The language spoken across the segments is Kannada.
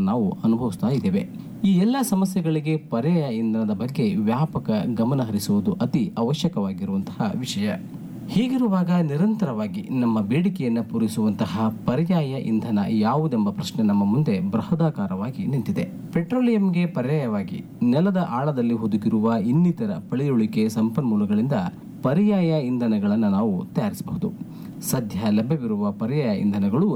ಸಮಸ್ಯೆಗಳನ್ನು ನಾವು ಅನುಭವಿಸ್ತಾ ಇದ್ದೇವೆ. ಈ ಎಲ್ಲ ಸಮಸ್ಯೆಗಳಿಗೆ ಪರ್ಯಾಯ ಇಂಧನದ ಬಗ್ಗೆ ವ್ಯಾಪಕ ಗಮನ ಹರಿಸುವುದು ಅತಿ ಅವಶ್ಯಕವಾಗಿರುವಂತಹ ವಿಷಯ. ಹೀಗಿರುವಾಗ ನಿರಂತರವಾಗಿ ನಮ್ಮ ಬೇಡಿಕೆಯನ್ನು ಪೂರೈಸುವಂತಹ ಪರ್ಯಾಯ ಇಂಧನ ಯಾವುದೆಂಬ ಪ್ರಶ್ನೆ ನಮ್ಮ ಮುಂದೆ ಬೃಹದಾಕಾರವಾಗಿ ನಿಂತಿದೆ. ಪೆಟ್ರೋಲಿಯಂಗೆ ಪರ್ಯಾಯವಾಗಿ ನೆಲದ ಆಳದಲ್ಲಿ ಹುದುಗಿರುವ ಇನ್ನಿತರ ಪಳೆಯುಳಿಕೆ ಸಂಪನ್ಮೂಲಗಳಿಂದ ಪರ್ಯಾಯ ಇಂಧನಗಳನ್ನು ನಾವು ತಯಾರಿಸಬಹುದು. ಸದ್ಯ ಲಭ್ಯವಿರುವ ಪರ್ಯಾಯ ಇಂಧನಗಳು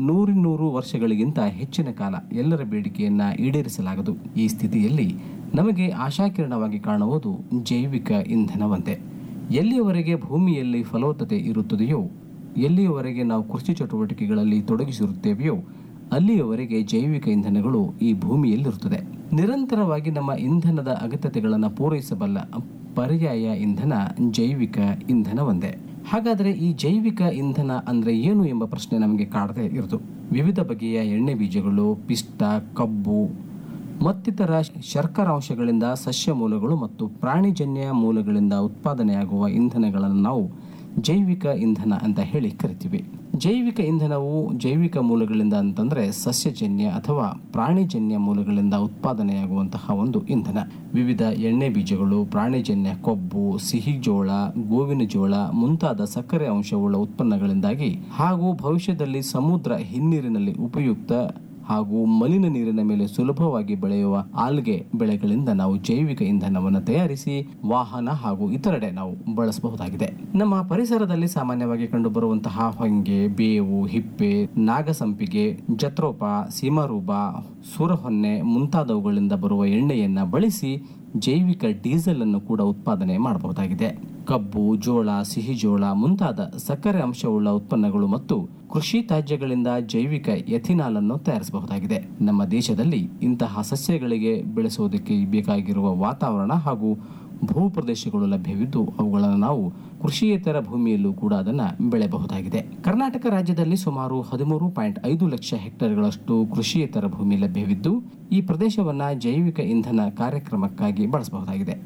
100 ವರ್ಷಗಳಿಗಿಂತ ಹೆಚ್ಚಿನ ಕಾಲ ಎಲ್ಲರ ಬೇಡಿಕೆಯನ್ನು ಈಡೇರಿಸಲಾಗದು. ಈ ಸ್ಥಿತಿಯಲ್ಲಿ ನಮಗೆ ಆಶಾಕಿರಣವಾಗಿ ಕಾಣುವುದು ಜೈವಿಕ ಇಂಧನವಂತೆ. ಎಲ್ಲಿಯವರೆಗೆ ಭೂಮಿಯಲ್ಲಿ ಫಲವತ್ತತೆ ಇರುತ್ತದೆಯೋ, ಎಲ್ಲಿಯವರೆಗೆ ನಾವು ಕೃಷಿ ಚಟುವಟಿಕೆಗಳಲ್ಲಿ ತೊಡಗಿಸಿರುತ್ತೇವೆಯೋ, ಅಲ್ಲಿಯವರೆಗೆ ಜೈವಿಕ ಇಂಧನಗಳು ಈ ಭೂಮಿಯಲ್ಲಿರುತ್ತದೆ. ನಿರಂತರವಾಗಿ ನಮ್ಮ ಇಂಧನದ ಅಗತ್ಯತೆಗಳನ್ನು ಪೂರೈಸಬಲ್ಲ ಪರ್ಯಾಯ ಇಂಧನ ಜೈವಿಕ ಇಂಧನ ಒಂದೇ. ಹಾಗಾದರೆ ಈ ಜೈವಿಕ ಇಂಧನ ಅಂದರೆ ಏನು ಎಂಬ ಪ್ರಶ್ನೆ ನಮಗೆ ಕಾಡದೇ ಇರದು. ವಿವಿಧ ಬಗೆಯ ಎಣ್ಣೆ ಬೀಜಗಳು, ಪಿಷ್ಟ, ಕಬ್ಬು ಮತ್ತಿತರ ಶರ್ಕರಾಂಶಗಳಿಂದ ಸಸ್ಯ ಮೂಲಗಳು ಮತ್ತು ಪ್ರಾಣಿಜನ್ಯ ಮೂಲಗಳಿಂದ ಉತ್ಪಾದನೆಯಾಗುವ ಇಂಧನಗಳನ್ನು ನಾವು ಜೈವಿಕ ಇಂಧನ ಅಂತ ಹೇಳಿ ಕರಿತೀವಿ. ಜೈವಿಕ ಇಂಧನವು ಜೈವಿಕ ಮೂಲಗಳಿಂದ ಅಂತಂದರೆ ಸಸ್ಯಜನ್ಯ ಅಥವಾ ಪ್ರಾಣಿಜನ್ಯ ಮೂಲಗಳಿಂದ ಉತ್ಪಾದನೆಯಾಗುವಂತಹ ಒಂದು ಇಂಧನ. ವಿವಿಧ ಎಣ್ಣೆ ಬೀಜಗಳು, ಪ್ರಾಣಿಜನ್ಯ ಕೊಬ್ಬು, ಸಿಹಿ ಜೋಳ, ಗೋವಿನ ಜೋಳ ಮುಂತಾದ ಸಕ್ಕರೆ ಅಂಶವುಳ್ಳ ಉತ್ಪನ್ನಗಳಿಂದಾಗಿ ಹಾಗೂ ಭವಿಷ್ಯದಲ್ಲಿ ಸಮುದ್ರ ಹಿನ್ನೀರಿನಲ್ಲಿ ಉಪಯುಕ್ತ ಹಾಗೂ ಮಲಿನ ನೀರಿನ ಮೇಲೆ ಸುಲಭವಾಗಿ ಬೆಳೆಯುವ ಆಲ್ಗೆ ಬೆಳೆಗಳಿಂದ ನಾವು ಜೈವಿಕ ಇಂಧನವನ್ನು ತಯಾರಿಸಿ ವಾಹನ ಹಾಗೂ ಇತರೆಡೆ ನಾವು ಬಳಸಬಹುದಾಗಿದೆ. ನಮ್ಮ ಪರಿಸರದಲ್ಲಿ ಸಾಮಾನ್ಯವಾಗಿ ಕಂಡುಬರುವಂತಹ ಹೊಂಗೆ, ಬೇವು, ಹಿಪ್ಪೆ, ನಾಗಸಂಪಿಗೆ, ಜತ್ರೋಪ, ಸೀಮಾರೂಪ, ಸೂರಹೊನ್ನೆ ಮುಂತಾದವುಗಳಿಂದ ಬರುವ ಎಣ್ಣೆಯನ್ನು ಬಳಸಿ ಜೈವಿಕ ಡೀಸೆಲ್ ಅನ್ನು ಕೂಡ ಉತ್ಪಾದನೆ ಮಾಡಬಹುದಾಗಿದೆ. ಕಬ್ಬು, ಜೋಳ, ಸಿಹಿ ಜೋಳ ಮುಂತಾದ ಸಕ್ಕರೆ ಅಂಶವುಳ್ಳ ಉತ್ಪನ್ನಗಳು ಮತ್ತು ಕೃಷಿ ತ್ಯಾಜ್ಯಗಳಿಂದ ಜೈವಿಕ ಎಥಿನಾಲ್ ಅನ್ನು ತಯಾರಿಸಬಹುದಾಗಿದೆ. ನಮ್ಮ ದೇಶದಲ್ಲಿ ಇಂತಹ ಸಸ್ಯಗಳಿಗೆ ಬೆಳೆಸುವುದಕ್ಕೆ ಬೇಕಾಗಿರುವ ವಾತಾವರಣ ಹಾಗೂ ಭೂಪ್ರದೇಶಗಳು ಲಭ್ಯವಿದ್ದು ಅವುಗಳನ್ನು ನಾವು ಕೃಷಿಯೇತರ ಭೂಮಿಯಲ್ಲೂ ಕೂಡ ಅದನ್ನು ಬೆಳೆಯಬಹುದಾಗಿದೆ. ಕರ್ನಾಟಕ ರಾಜ್ಯದಲ್ಲಿ ಸುಮಾರು 13.5 ಲಕ್ಷ ಹೆಕ್ಟೇರ್ಗಳಷ್ಟು ಕೃಷಿಯೇತರ ಭೂಮಿ ಲಭ್ಯವಿದ್ದು ಈ ಪ್ರದೇಶವನ್ನು ಜೈವಿಕ ಇಂಧನ ಕಾರ್ಯಕ್ರಮಕ್ಕಾಗಿ ಬಳಸಬಹುದಾಗಿದೆ.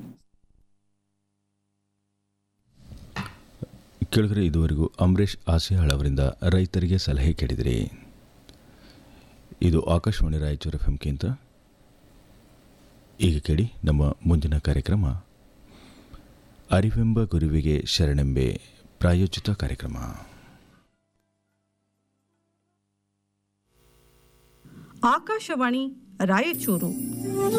ಕೆಳಗಡೆ ಇದುವರೆಗೂ ಅಂಬರೀಷ್ ಆಸಿಯಾಳ್ ಅವರಿಂದ ರೈತರಿಗೆ ಸಲಹೆ ಕೇಳಿದಿರಿ. ಇದು ಆಕಾಶವಾಣಿ ರಾಯಚೂರು FM ಕೇಂದ್ರ. ಈಗ ಕೇಳಿ ನಮ್ಮ ಮುಂದಿನ ಕಾರ್ಯಕ್ರಮ ಅರಿವೆಂಬ ಗುರುವಿಗೆ ಶರಣೆಂಬೆ ಪ್ರಾಯೋಜಿತ ಕಾರ್ಯಕ್ರಮ. ಆಕಾಶವಾಣಿ ರಾಯಚೂರು